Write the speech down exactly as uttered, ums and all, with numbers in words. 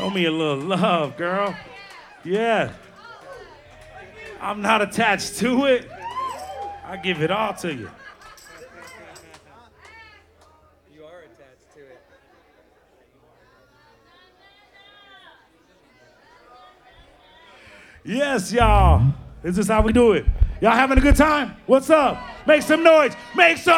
Show me a little love, girl. Yeah. I'm not attached to it. I give it all to you. You are attached to it. Yes, y'all. Is this how we do it? Y'all having a good time? What's up? Make some noise. Make some